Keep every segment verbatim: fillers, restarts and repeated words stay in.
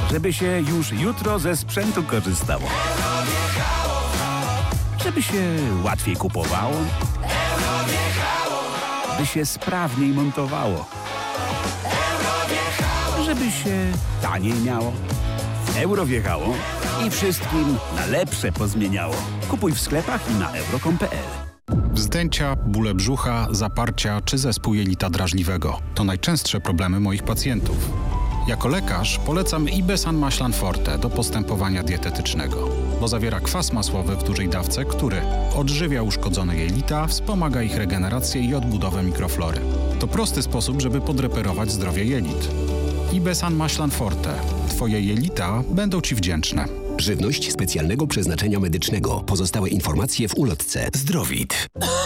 Żeby się już jutro ze sprzętu korzystało. Żeby się łatwiej kupowało. By się sprawniej montowało. Żeby się taniej miało. Euro wjechało i wszystkim na lepsze pozmieniało. Kupuj w sklepach i na euro kropka com kropka pe el. Wzdęcia, bóle brzucha, zaparcia czy zespół jelita drażliwego to najczęstsze problemy moich pacjentów. Jako lekarz polecam Ibesan Maślan Forte do postępowania dietetycznego, bo zawiera kwas masłowy w dużej dawce, który odżywia uszkodzone jelita, wspomaga ich regenerację i odbudowę mikroflory. To prosty sposób, żeby podreperować zdrowie jelit. Ibesan Maślan Forte. Twoje jelita będą Ci wdzięczne. Żywność specjalnego przeznaczenia medycznego. Pozostałe informacje w ulotce. Zdrowit.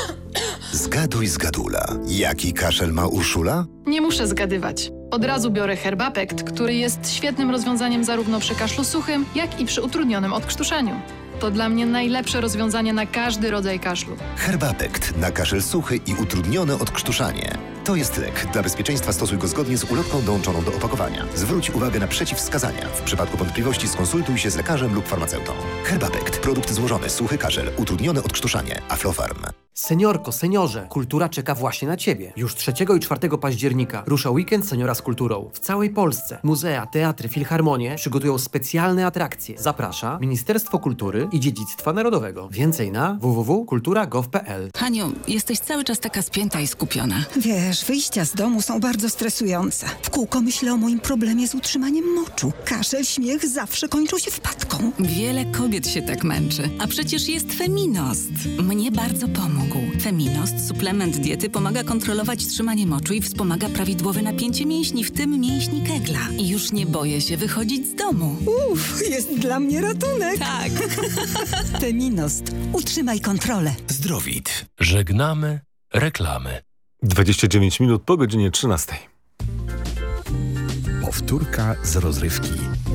Zgaduj, zgadula. Jaki kaszel ma Urszula? Nie muszę zgadywać. Od razu biorę Herbapekt, który jest świetnym rozwiązaniem zarówno przy kaszlu suchym, jak i przy utrudnionym odkrztuszaniu. To dla mnie najlepsze rozwiązanie na każdy rodzaj kaszlu. Herbapekt na kaszel suchy i utrudnione odkrztuszanie. To jest lek. Dla bezpieczeństwa stosuj go zgodnie z ulotką dołączoną do opakowania. Zwróć uwagę na przeciwwskazania. W przypadku wątpliwości skonsultuj się z lekarzem lub farmaceutą. Herbapekt. Produkt złożony. Suchy kaszel. Utrudnione odkrztuszanie. Aflofarm. Seniorko, seniorze, kultura czeka właśnie na Ciebie. Już trzeciego i czwartego października rusza weekend Seniora z kulturą. W całej Polsce muzea, teatry, filharmonie przygotują specjalne atrakcje. Zaprasza Ministerstwo Kultury i Dziedzictwa Narodowego. Więcej na w w w kropka kultura kropka gov kropka pe el. Haniu, jesteś cały czas taka spięta i skupiona. Wiesz, wyjścia z domu są bardzo stresujące. W kółko myślę o moim problemie z utrzymaniem moczu. Kaszel, śmiech zawsze kończą się wpadką. Wiele kobiet się tak męczy. A przecież jest Feminost. Mnie bardzo pomógł. Feminost, suplement diety, pomaga kontrolować trzymanie moczu i wspomaga prawidłowe napięcie mięśni, w tym mięśni Kegla. I już nie boję się wychodzić z domu. Uff, jest dla mnie ratunek. Tak. Feminost. Utrzymaj kontrolę. Zdrowit. Żegnamy reklamy. dwadzieścia dziewięć minut po godzinie trzynastej. Powtórka z rozrywki.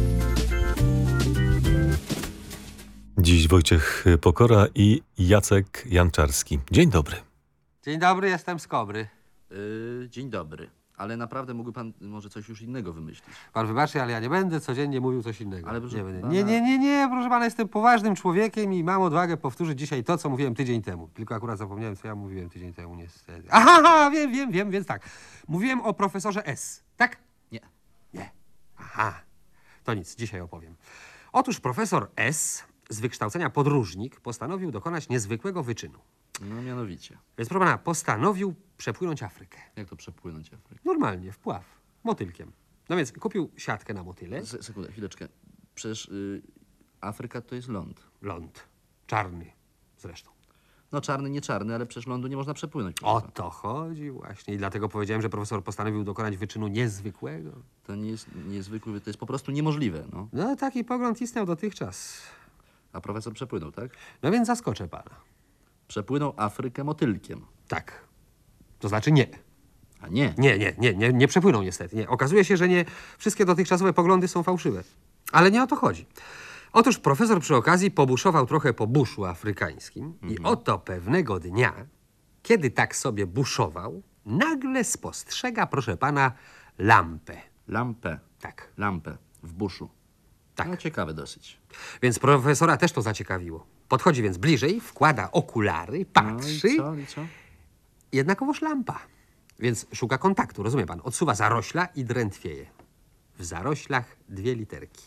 Dziś Wojciech Pokora i Jacek Janczarski. Dzień dobry. Dzień dobry, jestem z Kobry. Yy, dzień dobry. Ale naprawdę mógłby pan może coś już innego wymyślić. Pan wybaczy, ale ja nie będę codziennie mówił coś innego. Ale proszę nie, będę. pana... nie, nie, nie, nie, proszę pana, jestem poważnym człowiekiem i mam odwagę powtórzyć dzisiaj to, co mówiłem tydzień temu. Tylko akurat zapomniałem, co ja mówiłem tydzień temu, niestety. Aha, aha, wiem, wiem, wiem, więc tak. Mówiłem o profesorze S, tak? Nie. Nie. Aha. To nic, dzisiaj opowiem. Otóż profesor S, z wykształcenia podróżnik, postanowił dokonać niezwykłego wyczynu. No mianowicie. Więc proszę pana, postanowił przepłynąć Afrykę. Jak to przepłynąć Afrykę? Normalnie, wpław. Motylkiem. No więc kupił siatkę na motyle. Se sekundę, chwileczkę. Przecież y, Afryka to jest ląd. Ląd. Czarny zresztą. No czarny, nie czarny, ale przecież lądu nie można przepłynąć. O to chodzi właśnie. I dlatego powiedziałem, że profesor postanowił dokonać wyczynu niezwykłego. To nie jest niezwykły, to jest po prostu niemożliwe, no. No taki pogląd istniał dotychczas. A profesor przepłynął, tak? No więc zaskoczę pana. Przepłynął Afrykę motylkiem. Tak. To znaczy nie. A nie? Nie, nie, nie, nie, nie przepłynął niestety. Nie. Okazuje się, że nie wszystkie dotychczasowe poglądy są fałszywe. Ale nie o to chodzi. Otóż profesor przy okazji pobuszował trochę po buszu afrykańskim mhm. i oto pewnego dnia, kiedy tak sobie buszował, nagle spostrzega, proszę pana, lampę. Lampę? Tak. Lampę w buszu. Tak. No ciekawe dosyć. Więc profesora też to zaciekawiło. Podchodzi więc bliżej, wkłada okulary, patrzy. No i co, i co? Jednakowoż lampa. Więc szuka kontaktu, rozumie pan? Odsuwa zarośla i drętwieje. W zaroślach dwie literki.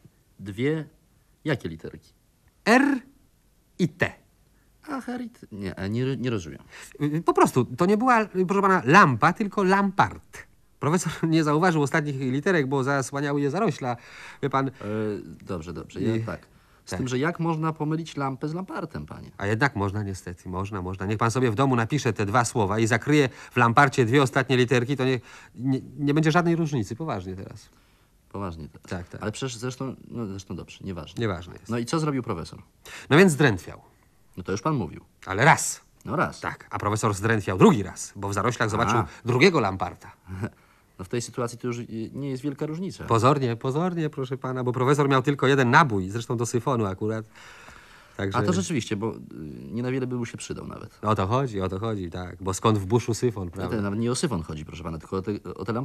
Dwie? Jakie literki? R i T. Ach, R i T. Nie, nie, nie rozumiem. Po prostu, to nie była, proszę pana, lampa, tylko lampart. Profesor nie zauważył ostatnich literek, bo zasłaniały je zarośla. Wie pan... E, dobrze, dobrze, ja, tak. Z tak. tym, że jak można pomylić lampę z lampartem, panie? A jednak można niestety, można, można. Niech pan sobie w domu napisze te dwa słowa i zakryje w lamparcie dwie ostatnie literki, to nie, nie, nie będzie żadnej różnicy, poważnie teraz. Poważnie teraz? Tak, tak. Ale przecież zresztą, no zresztą dobrze, nieważne. Nieważne jest. No i co zrobił profesor? No więc zdrętwiał. No to już pan mówił. Ale raz. No raz. Tak, a profesor zdrętwiał drugi raz, bo w zaroślach zobaczył a. drugiego lamparta. No w tej sytuacji to już nie jest wielka różnica. Pozornie, pozornie, proszę pana, bo profesor miał tylko jeden nabój, zresztą do syfonu akurat. Także... A to rzeczywiście, bo nie na wiele by mu się przydał nawet. O to chodzi, o to chodzi, tak. Bo skąd w buszu syfon, prawda? No, nawet nie o syfon chodzi, proszę pana, tylko o te, o te